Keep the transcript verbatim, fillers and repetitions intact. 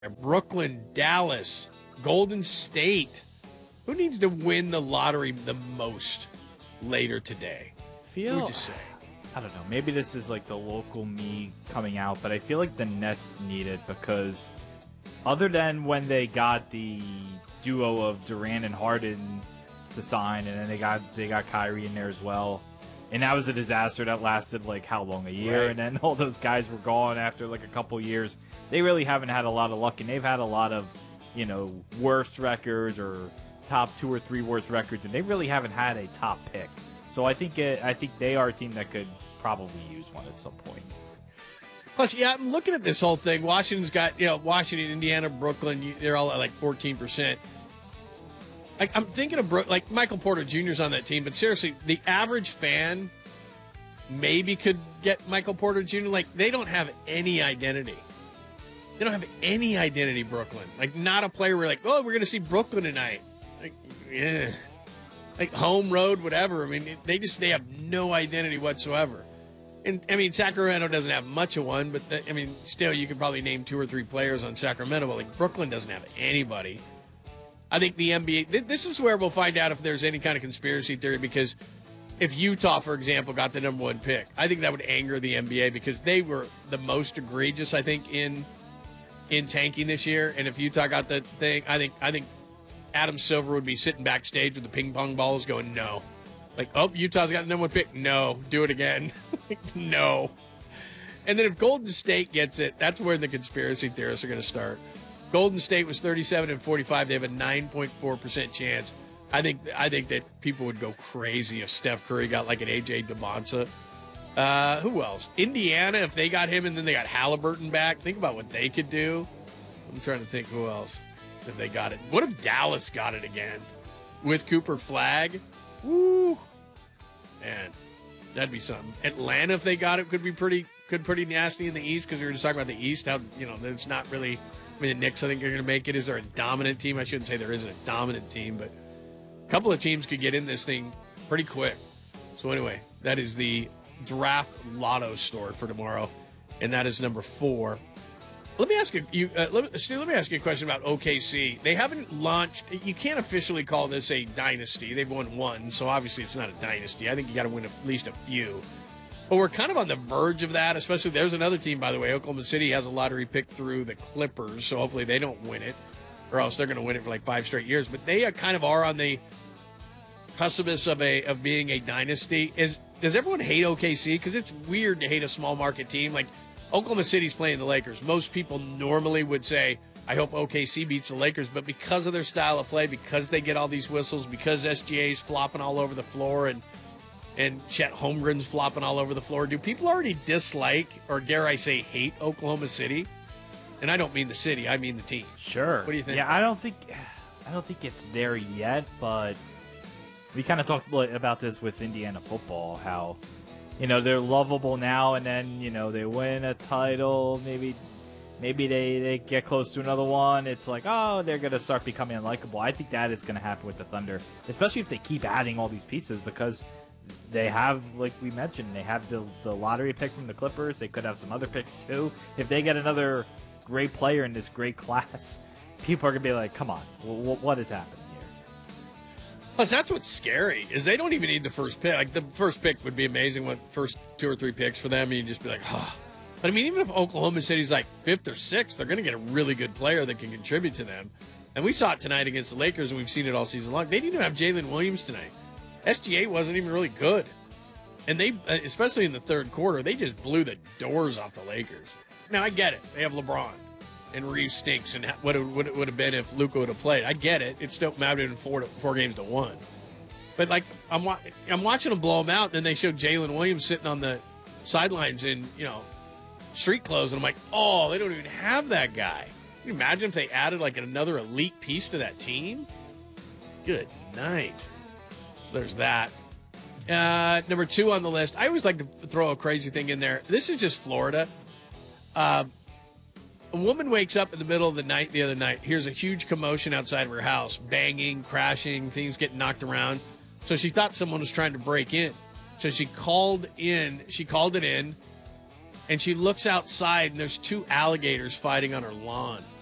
Brooklyn, Dallas, Golden State. Who needs to win the lottery the most later today? Feel, Who would you say? I don't know. Maybe this is like the local me coming out, but I feel like the Nets need it because other than when they got the duo of Durant and Harden to sign, and then they got they got Kyrie in there as well, and that was a disaster that lasted like how long, a year, Right. and then all those guys were gone after like a couple years. They really haven't had a lot of luck, and they've had a lot of, you know, worst records or top two or three worst records, and they really haven't had a top pick. So I think it, I think they are a team that could probably use one at some point. Plus, yeah, I'm looking at this whole thing. Washington's got, you know, Washington, Indiana, Brooklyn, you- they're all at like fourteen percent. Like, I'm thinking of, Brook, like, Michael Porter Junior's on that team, but seriously, the average fan maybe could get Michael Porter Junior Like, they don't have any identity. They don't have any identity, Brooklyn. Like, not a player where, like, oh, we're going to see Brooklyn tonight. Like, yeah. Like, home, road, whatever. I mean, they just, they have no identity whatsoever. And, I mean, Sacramento doesn't have much of one, but, the, I mean, still, you could probably name two or three players on Sacramento, but, like, Brooklyn doesn't have anybody. I think the N B A, th- this is where we'll find out if there's any kind of conspiracy theory, because if Utah, for example, got the number one pick, I think that would anger the N B A because they were the most egregious, I think, in in tanking this year. And if Utah got the thing, I think I think Adam Silver would be sitting backstage with the ping pong balls going, no. Like, oh, Utah's got the number one pick. No, do it again. No. And then if Golden State gets it, that's where the conspiracy theorists are going to start. Golden State was thirty-seven and forty-five. They have a nine point four percent chance. I think I think that people would go crazy if Steph Curry got like an A J DeBonsa. Uh, who else? Indiana, if they got him and then they got Halliburton back, think about what they could do. I'm trying to think who else if they got it. What if Dallas got it again with Cooper Flag? Woo, man, that'd be something. Atlanta, if they got it, could be pretty could pretty nasty in the East, because we were just talking about the East. How, you know, it's not really. I mean, the Knicks, I think, are going to make it. Is there a dominant team? I shouldn't say there isn't a dominant team, but a couple of teams could get in this thing pretty quick. So anyway, that is the draft lotto store for tomorrow, and that is number four. Let me ask you, you uh, let, me, Stu, let me ask you a question about O K C. They haven't launched. You can't officially call this a dynasty. They've won one, so obviously it's not a dynasty. I think you got to win at least a few. But we're kind of on the verge of that, especially there's another team, by the way. Oklahoma City has a lottery pick through the Clippers, so hopefully they don't win it, or else they're going to win it for like five straight years. But they are kind of are on the precipice of a of being a dynasty. Is does everyone hate O K C? Because it's weird to hate a small market team. Like, Oklahoma City's playing the Lakers. Most people normally would say, I hope O K C beats the Lakers, but because of their style of play, because they get all these whistles, because S G A's flopping all over the floor, and and Chet Holmgren's flopping all over the floor, do people already dislike, or dare I say hate, Oklahoma City? And I don't mean the city, I mean the team. Sure. What do you think? Yeah, I don't think I don't think it's there yet, but we kind of talked about this with Indiana football, how, you know, they're lovable now, and then, you know, they win a title, maybe maybe they, they get close to another one. It's like, oh, they're going to start becoming unlikable. I think that is going to happen with the Thunder, especially if they keep adding all these pieces, because they have, like we mentioned, they have the, the lottery pick from the Clippers. They could have some other picks, too. If they get another great player in this great class, people are going to be like, come on, w- what is happening here? Plus, that's what's scary, is they don't even need the first pick. Like, the first pick would be amazing, with first two or three picks for them, and you'd just be like, oh. But, I mean, even if Oklahoma City's like fifth or sixth, they're going to get a really good player that can contribute to them. And we saw it tonight against the Lakers, and we've seen it all season long. They didn't even have Jalen Williams tonight. S G A wasn't even really good. And they, especially in the third quarter, they just blew the doors off the Lakers. Now, I get it. They have LeBron, and Reeves stinks, and what it would, would have been if Luka would have played. I get it. It still mattered in four, to, four games to one. But, like, I'm, wa- I'm watching them blow them out, and then they show Jalen Williams sitting on the sidelines in, you know, street clothes, and I'm like, oh, they don't even have that guy. Can you imagine if they added, like, another elite piece to that team? Good night. So there's that. Uh, number two on the list, I always like to throw a crazy thing in there. This is just Florida. Uh, a woman wakes up in the middle of the night the other night, hears a huge commotion outside of her house, banging, crashing, things getting knocked around. So she thought someone was trying to break in. So she called in, she called it in, and she looks outside, and there's two alligators fighting on her lawn.